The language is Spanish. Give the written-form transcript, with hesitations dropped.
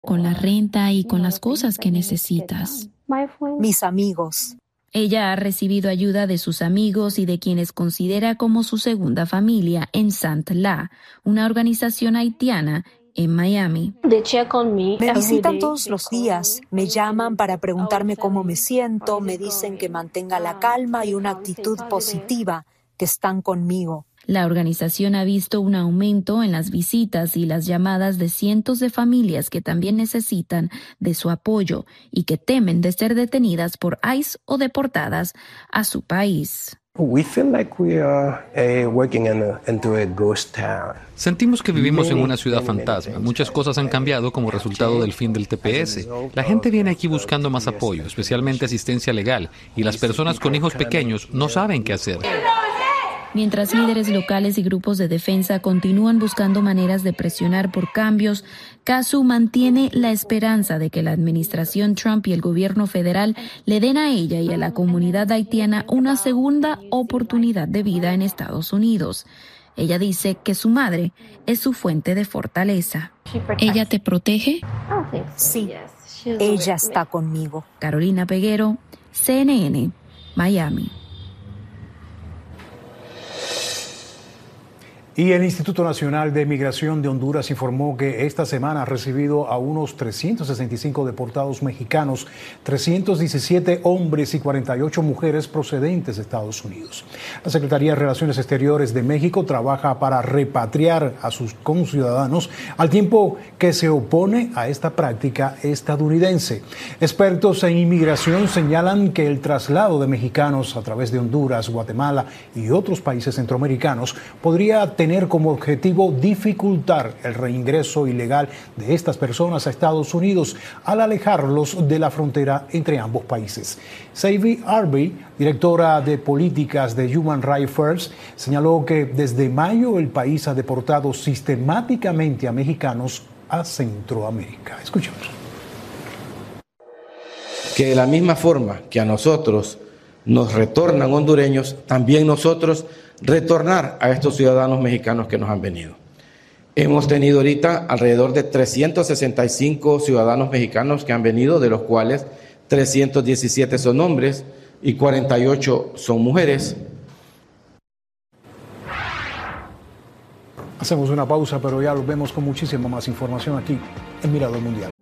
con la renta y con las cosas que necesitas. Mis amigos. Ella ha recibido ayuda de sus amigos y de quienes considera como su segunda familia en Sant La, una organización haitiana en Miami. Me visitan todos los días, me llaman para preguntarme cómo me siento, me dicen que mantenga la calma y una actitud positiva, que están conmigo. La organización ha visto un aumento en las visitas y las llamadas de cientos de familias que también necesitan de su apoyo y que temen de ser detenidas por ICE o deportadas a su país. Sentimos que vivimos en una ciudad fantasma. Muchas cosas han cambiado como resultado del fin del TPS. La gente viene aquí buscando más apoyo, especialmente asistencia legal, y las personas con hijos pequeños no saben qué hacer. Mientras líderes locales y grupos de defensa continúan buscando maneras de presionar por cambios, Casu mantiene la esperanza de que la administración Trump y el gobierno federal le den a ella y a la comunidad haitiana una segunda oportunidad de vida en Estados Unidos. Ella dice que su madre es su fuente de fortaleza. ¿Ella te protege? Sí, ella está conmigo. Carolina Peguero, CNN, Miami. Y el Instituto Nacional de Migración de Honduras informó que esta semana ha recibido a unos 365 deportados mexicanos, 317 hombres y 48 mujeres procedentes de Estados Unidos. La Secretaría de Relaciones Exteriores de México trabaja para repatriar a sus conciudadanos al tiempo que se opone a esta práctica estadounidense. Expertos en inmigración señalan que el traslado de mexicanos a través de Honduras, Guatemala y otros países centroamericanos podría tener como objetivo dificultar el reingreso ilegal de estas personas a Estados Unidos al alejarlos de la frontera entre ambos países. Savvy Arby, directora de políticas de Human Rights First, señaló que desde mayo el país ha deportado sistemáticamente a mexicanos a Centroamérica. Escuchemos. Que de la misma forma que a nosotros nos retornan hondureños, también nosotros retornar a estos ciudadanos mexicanos que nos han venido. Hemos tenido ahorita alrededor de 365 ciudadanos mexicanos que han venido, de los cuales 317 son hombres y 48 son mujeres. Hacemos una pausa, pero ya los vemos con muchísima más información aquí en Mirador Mundial.